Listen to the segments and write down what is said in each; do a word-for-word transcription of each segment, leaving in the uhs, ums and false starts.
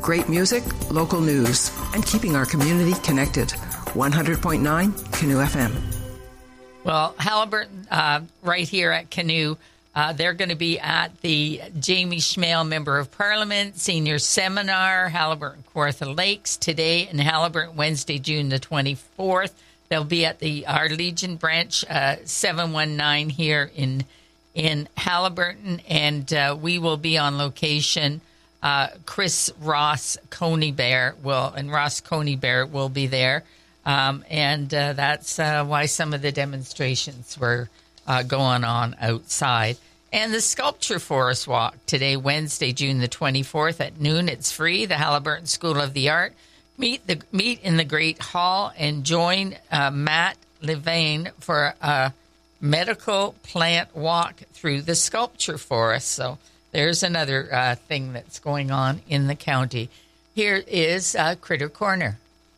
Great music, local news, and keeping our community connected. one hundred point nine Canoe F M. Well, Haliburton, uh, right here at Canoe, uh, they're going to be at the Jamie Schmale Member of Parliament Senior Seminar, Haliburton Kawartha Lakes, today, and Haliburton Wednesday, June the twenty-fourth. They'll be at the Our Legion branch, uh, seven one nine here in in Haliburton, and uh, we will be on location. Uh, Chris Ross Coneybear will, and Ross Coneybear will be there. Um, and uh, that's uh, why some of the demonstrations were uh, going on outside. And the Sculpture Forest Walk today, Wednesday, June the twenty-fourth at noon. It's free. The Haliburton School of the Art. Meet the meet in the Great Hall and join uh, Matt Levine for a medical plant walk through the sculpture forest. So there's another uh, thing that's going on in the county. Here is uh, Critter Corner.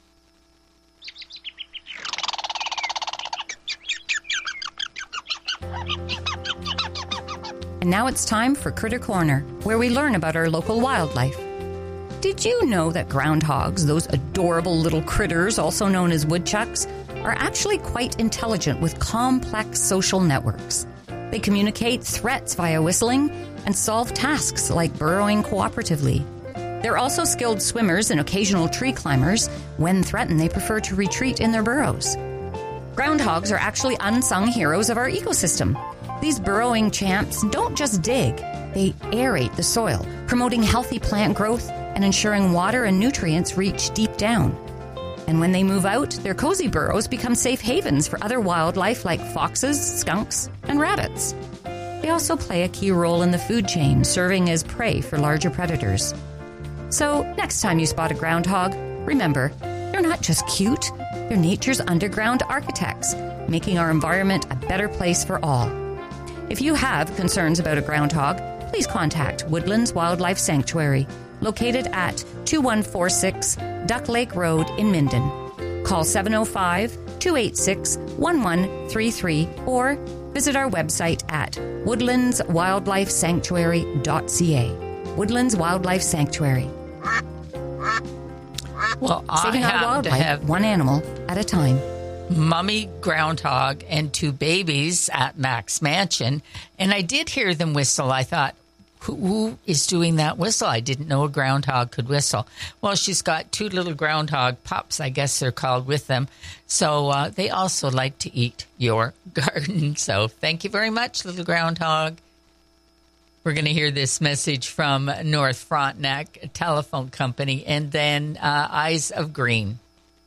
And now it's time for Critter Corner, where we learn about our local wildlife. Did you know that groundhogs, those adorable little critters, also known as woodchucks, are actually quite intelligent with complex social networks? They communicate threats via whistling and solve tasks like burrowing cooperatively. They're also skilled swimmers and occasional tree climbers. When threatened, they prefer to retreat in their burrows. Groundhogs are actually unsung heroes of our ecosystem. These burrowing champs don't just dig, they aerate the soil, promoting healthy plant growth and ensuring water and nutrients reach deep down. And when they move out, their cozy burrows become safe havens for other wildlife like foxes, skunks, and rabbits. They also play a key role in the food chain, serving as prey for larger predators. So, next time you spot a groundhog, remember, they're not just cute, they're nature's underground architects, making our environment a better place for all. If you have concerns about a groundhog, please contact Woodlands Wildlife Sanctuary, located at two one four six Duck Lake Road in Minden. Call seven oh five, two eight six, one one three three or visit our website at woodlands wildlife sanctuary dot c a. Woodlands Wildlife Sanctuary. Well, Saving I our happen to wildlife, have one animal at a time. Mummy groundhog and two babies at Max Mansion, and I did hear them whistle. I thought, who, who is doing that whistle? I didn't know a groundhog could whistle. Well, she's got two little groundhog pups, I guess they're called, with them. So uh, they also like to eat your garden. So thank you very much, little groundhog. We're going to hear this message from North Frontenac, a telephone company, and then uh, Eyes of Green.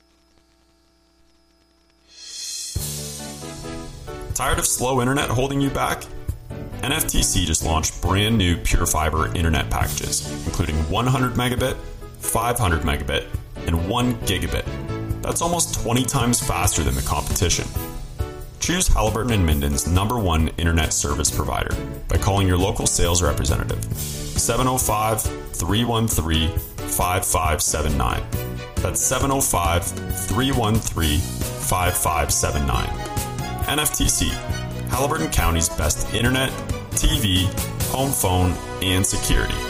Tired of slow internet holding you back? N F T C just launched brand new Pure Fiber internet packages, including one hundred megabit, five hundred megabit, and one gigabit. That's almost twenty times faster than the competition. Choose Haliburton and Minden's number one internet service provider by calling your local sales representative, seven oh five, three one three, five five seven nine. That's seven oh five, three one three, five five seven nine. N F T C, Haliburton County's best internet, T V, home phone, and security.